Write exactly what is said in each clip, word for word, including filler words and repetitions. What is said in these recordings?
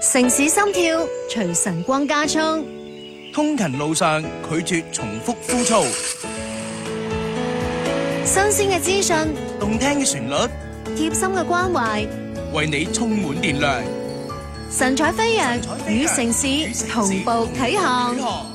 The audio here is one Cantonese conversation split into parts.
城市心跳隨晨光加速， 通勤路上拒絕重複枯燥， 新鮮嘅資訊， 動聽嘅旋律， 貼心嘅關懷， 為你充滿電量。 神采飛揚，與城市同步啟航。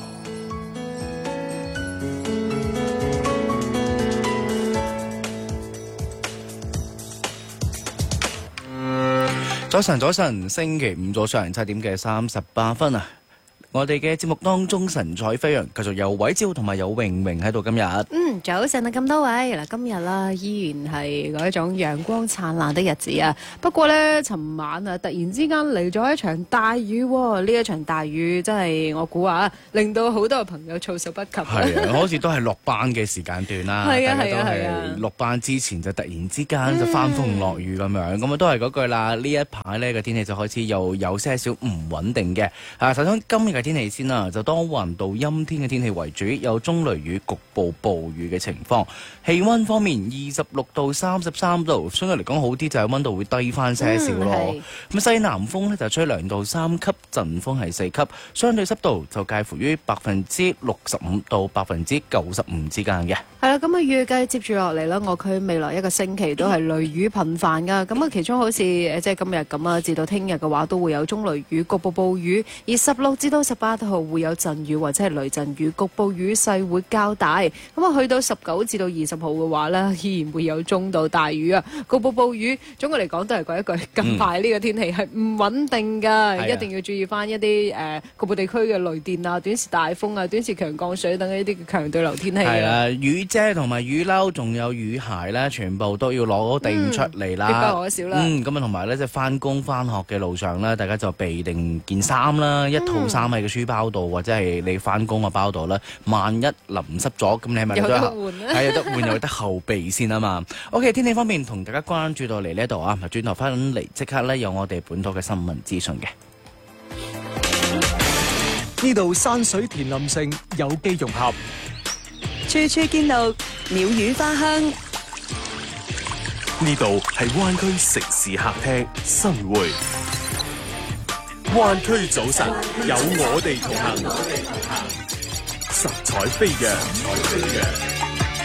早晨，早晨，星期五早上七點嘅三十八分啊！我哋嘅節目當中神采飛揚，繼續有偉照同埋有榮榮喺度今日。 嗯，早晨啊，咁多位嗱，今日啦依然係嗰一種陽光燦爛的日子啊。不過咧，尋晚啊，突然之間嚟咗一場大雨喎。呢一場大雨真係我估啊，令到好多朋友措手不及。 係啊，好似都係落班嘅時間段啦。 係啊， 大家都係啊， 係落班之前就突然之間就翻風落雨咁樣。咁啊、嗯，都係嗰句啦。呢一排呢個天氣就開始又有些少唔穩定嘅。啊，首先今日嘅天氣先啦，就多雲到陰天嘅天氣為主，有中雷雨、局部暴雨嘅情況。氣溫方面，二十六到三十三度，相對嚟講好啲，就係溫度會低翻些少咯。咁、嗯、西南風呢就吹兩到三級，陣風係四級，相對濕度就介乎於百分之六十五到百分之九十五之間嘅。 係啦，咁啊預計接住落嚟啦，我區未來一個星期都係雷雨頻繁噶。咁啊，其中好似誒即係今日咁啊，至到聽日嘅話都會有中雷雨、局部暴雨，而十六至到十八號會有陣雨或者係雷陣雨，局部雨勢會較大。咁啊，去到十九至到二十號嘅話呢，依然會有中到大雨啊，局部暴雨。總括嚟講都係嗰一句，近排呢個天氣係唔穩定噶、嗯，一定要注意翻一啲誒、呃、局部地區嘅雷電啊、短時大風啊、短時強降水等呢啲強對流天氣啊。係啦， 雨遮同埋雨褸，仲有雨鞋咧，全部都要攞定出嚟啦。 必不可少啦。 嗯，咁啊，同埋咧，即係翻工翻學嘅路上咧，大家就備定件衫啦，一套衫喺個書包度，或者係你翻工嘅包度啦。萬一淋濕咗，咁你係咪都有得換咧？係有得換，又有得後備先啊嘛。OK， 天氣方面同大家關注到嚟呢度啊，轉頭翻嚟即刻咧有我哋本土嘅新聞資訊嘅。 呢度山水田林城，有機融合， 處處見綠，鳥語花香。 呢度係灣區城市客廳新會，灣區早晨有我哋同行，神采飛揚。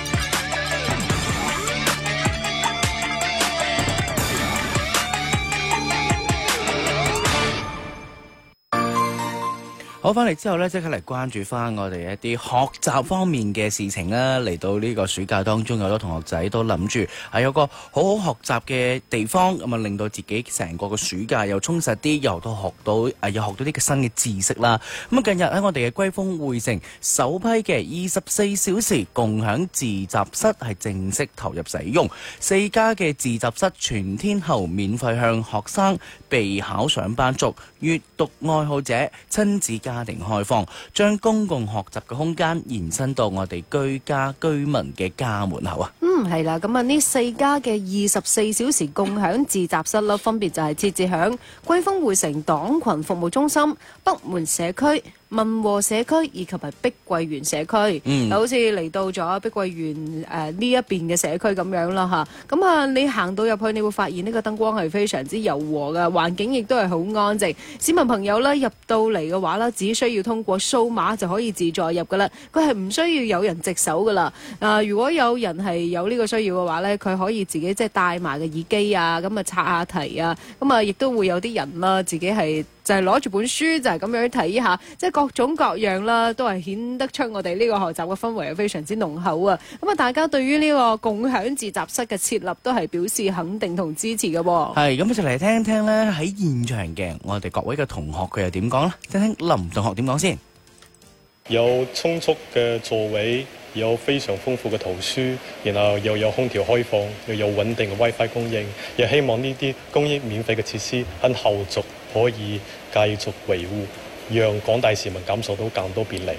好，翻嚟之後呢，即刻嚟關注翻我哋一啲學習方面嘅事情啦。嚟到呢個暑假當中，有好多同學仔都諗住係有個好好學習嘅地方，咁啊令到自己成個嘅暑假又充實啲，又都學到誒、呃，又學到啲嘅新嘅知識啦。咁啊，近日喺我哋嘅歸豐匯城首批嘅二十四小時共享自習室係正式投入使用，四家嘅自習室全天候免費向學生、備考上班族、閱讀愛好者、親子家庭開放，將公共學習嘅空間延伸到我哋居家居民嘅家門口啊！ 嗯，係啦，咁啊呢四家嘅二十四小時共享自習室啦，分別就係設置響歸豐匯城黨群服務中心、北門社區、民和社區以及係碧桂園社區，嗯、好似嚟到咗碧桂園誒呢一邊嘅社區咁樣啦嚇。咁啊，你行到入去，你會發現呢個燈光係非常之柔和嘅，環境亦都係好安靜。市民朋友咧入到嚟嘅話咧，只需要通過掃碼就可以自助入噶啦，佢係唔需要有人值守噶啦。啊，如果有人係有呢個需要嘅話咧，佢可以自己即係帶埋個耳機啊，咁啊刷下題啊，咁啊亦都會有啲人啦，自己係就係攞住本書就係咁樣睇下，即係各種各樣啦，都係顯得出我哋呢個學習嘅氛圍係非常之濃厚啊！咁啊，大家對於呢個共享自習室嘅設立都係表示肯定同支持嘅。 係咁，就嚟聽聽咧喺現場嘅我哋各位嘅同學佢又點講咧？聽聽林同學點講先。 有充足嘅座位，有非常豐富嘅圖書，然後又有空調開放，又有穩定嘅 WiFi 供應，又希望呢啲供應免費嘅設施喺後續可以繼續維護，讓廣大市民感受到更多便利。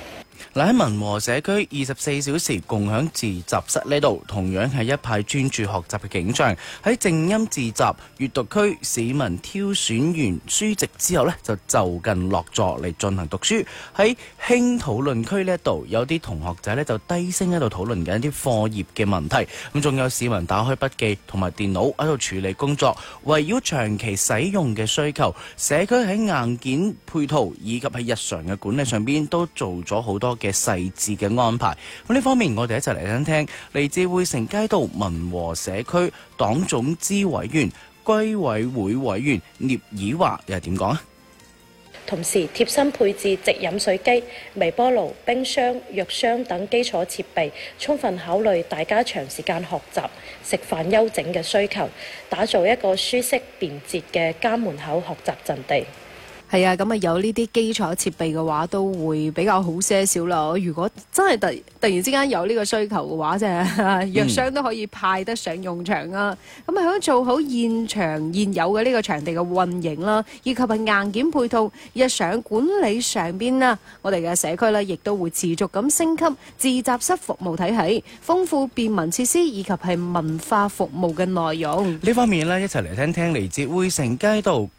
嗱，喺民和社區二十四小時共享自習室呢度，同樣係一派專注學習嘅景象。喺靜音自習閱讀區，市民挑選完書籍之後呢，就就近落座嚟進行讀書。喺輕討論區呢度，有啲同學仔呢就低聲喺度討論緊一啲課業嘅問題。咁仲有市民打開筆記同埋電腦喺度處理工作。圍繞長期使用嘅需求，社區喺硬件配套以及喺日常嘅管理上邊都做咗好多嘅細緻嘅安排。咁呢方面，我哋一齊嚟聽聽嚟自匯成街道民和社區黨總支委員、歸委會委員聶以華又係點講啊？ 同時貼身配置直飲水機、微波爐、冰箱、藥箱等基礎設備，充分考慮大家長時間學習、食飯休整嘅需求，打造一個舒適便捷嘅家門口學習陣地。 係啊，咁啊有呢啲基礎設備嘅話，都會比較好些少啦。如果真係突突然之間有呢個需求嘅話，即係藥箱都可以派得上用場啊。咁啊響做好現場現有嘅呢個場地嘅運營啦，以及係硬件配套、日常管理上邊啦，我哋嘅社區呢亦都會持續咁升級自習室服務體系，豐富便民設施以及係文化服務嘅內容。 呢方面呢，一齊嚟聽聽嚟自匯成街道